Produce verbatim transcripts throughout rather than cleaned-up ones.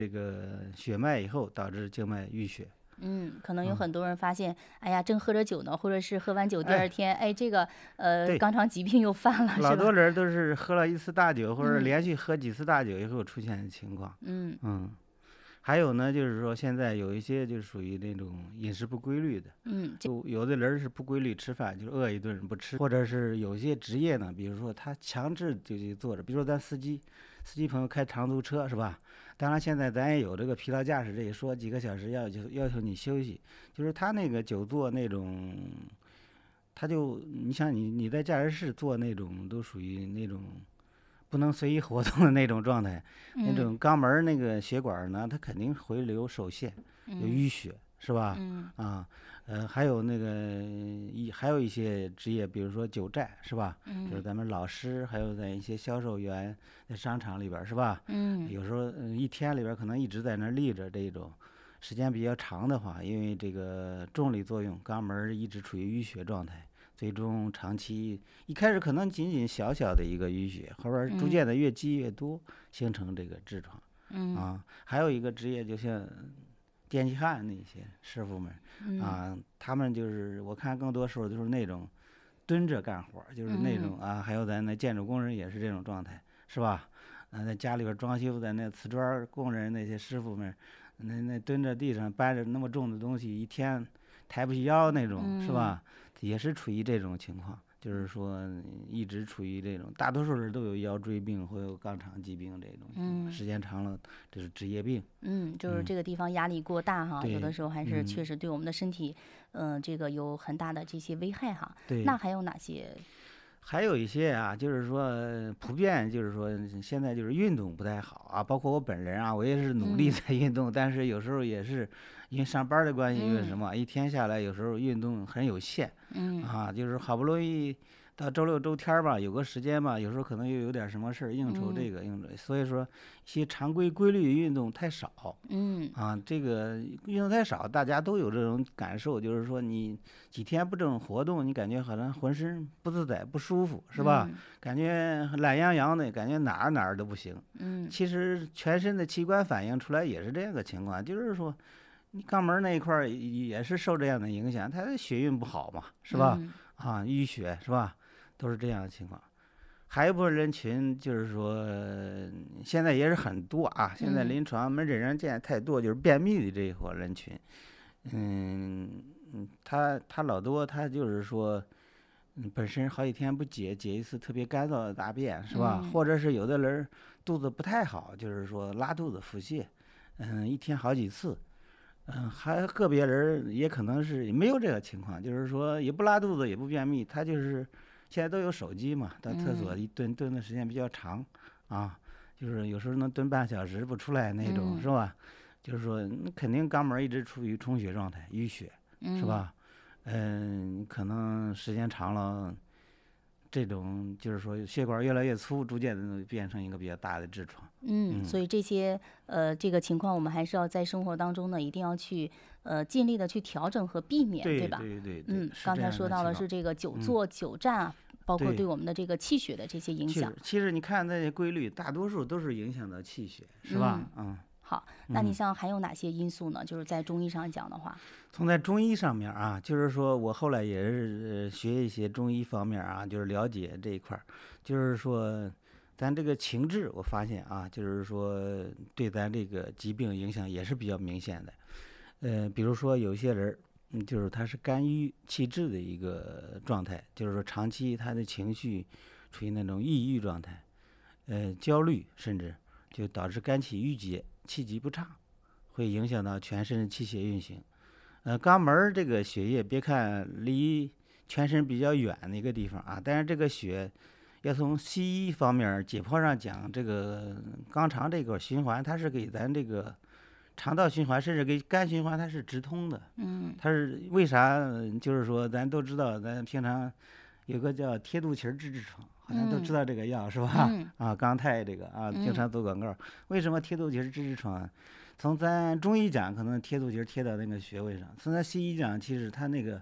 这个血脉以后导致静脉淤血。 嗯，可能有嗯， 很多人发现，哎呀，正喝着酒呢，或者是喝完酒第二哎， 天，哎，这个呃对， 肛肠疾病又犯了，是吧？ 老多人都是喝了一次大酒，或者嗯连续喝几次大酒以后出现的情况。 嗯嗯，还有呢，就是说现在有一些就属于那种饮食不规律的， 嗯，这就有的人是不规律吃饭，就是饿一顿不吃，或者是有些职业呢，比如说他强制就去做着，比如说咱司机，司机朋友开长途车是吧？当然现在咱也有这个疲劳驾驶，这一说几个小时要求要求你休息，就是他那个久坐那种，他就你想你你在驾驶室做那种都属于那种不能随意活动的那种状态，那嗯种肛门儿那个血管儿呢，它肯定回流受限，有嗯淤血，是吧？ 嗯啊，呃，还有那个一还有一些职业，比如说酒寨，是吧？就是嗯咱们老师，还有在一些销售员，在商场里边儿，是吧？ 嗯有时候嗯一天里边儿可能一直在那儿立着，这种时间比较长的话，因为这个重力作用，肛门儿一直处于淤血状态。最终长期一开始可能仅仅小小的一个淤血，后边逐嗯渐的越积越多，形成这个痔疮嗯啊。还有一个职业就像电气焊那些师傅们嗯啊，他们就是我看更多时候就是那种蹲着干活儿，就是那嗯种啊。还有咱那建筑工人也是这种状态，是吧？啊，在家里边装修的那瓷砖工人那些师傅们，那那蹲着地上搬着那么重的东西，一天抬不起腰那种，是嗯吧？也是处于这种情况，就是说一直处于这种，大多数人都有腰椎病或有肛肠疾病这种情况， 嗯时间长了这是职业病。 嗯，就是嗯， 这个地方压力过大哈，有的对， 时候还是确嗯， 实对我们的身体，嗯、这个有很大的这些危害哈。那对。 还有哪些？ 还有一些啊，就是说呃普遍就是说现在就是运动不太好啊，包括我本人啊，我也是努力嗯在运动，但是有时候也是因为上班儿的关系，因为什嗯么，一天下来有时候运动很有限嗯啊，就是好不容易到周六周天儿吧，有个时间吧，有时候可能又有点什么事儿应酬嗯这个应酬，所以说一些常规规律运动太少。 嗯啊，这个运动太少，大家都有这种感受，就是说你几天不这种活动，你感觉好像浑身不自在、不舒服，是吧？ 嗯感觉懒洋洋的，感觉哪儿哪儿都不行。 嗯其实全身的器官反映出来也是这样个情况，就是说你肛门儿那一块儿也是受这样的影响，它的血运不好嘛，是吧？ 嗯啊，淤血是吧？都是这样的情况。还有一部分人群就是说，现在也是很多啊。现在嗯临床门诊上见太多，就是便秘的这一伙人群。嗯嗯，他他老多，他就是说，嗯，本身好几天不解，解一次特别干燥的大便，是吧？ 嗯或者是有的人肚子不太好，就是说拉肚子、腹泻，嗯，一天好几次。嗯，还个别人也可能是没有这个情况，就是说也不拉肚子，也不便秘，他就是现在都有手机嘛，到厕所嗯一蹲蹲的时间比较长啊，就是有时候能蹲半小时不出来那种， 嗯是吧？就是说那肯定肛门儿一直处于充血状态，淤血，是嗯吧？嗯，可能时间长了，这种就是说血管越来越粗，逐渐的变成一个比较大的痔疮。 嗯， 嗯， 所以这些呃这个情况，我们还是要在生活当中呢，一定要去呃尽力的去调整和避免，对对吧？ 对对对， 嗯， 是这刚才说到样的情况。 了是这个久嗯， 坐久站啊，包括对对。 我们的这个气血的这些影响。 其实其实你看那些规律，大多数都是影响到气血，是吧？ 嗯， 嗯好，那你嗯。 像还有哪些因素呢？就是在中医上讲的话， 从在中医上面啊，就是说我后来也是呃学一些中医方面啊，就是了解这一块儿，就是说咱这个情志，我发现啊，就是说对咱这个疾病影响也是比较明显的。呃，比如说有些人儿，嗯，就是他是肝郁气滞的一个状态，就是说长期他的情绪处于那种抑郁状态，呃，焦虑，甚至就导致肝气郁结，气机不畅，会影响到全身的气血运行。呃，肛门儿这个血液，别看离全身比较远的一个地方啊，但是这个血要从西医方面儿解剖上讲，这个肛肠这个循环，它是给咱这个肠道循环，甚至给肝循环，它是直通的。 嗯它是为啥？呃就是说，咱都知道，咱平常有个叫贴肚脐儿治痔疮，好像都知嗯道这个药是吧？ 嗯啊，钢泰这个啊，经嗯常做广告。为什么贴肚脐儿治痔疮啊？从咱中医讲，可能贴肚脐儿贴到那个穴位上；从咱西医讲，其实它那个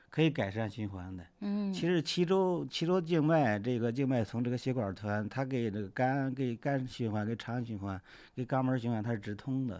可以改善循环的。 嗯其实脐周脐周静脉这个静脉从这个血管团，它给这个肝给肝循环、给肠循环、给肛门循环，它是直通的。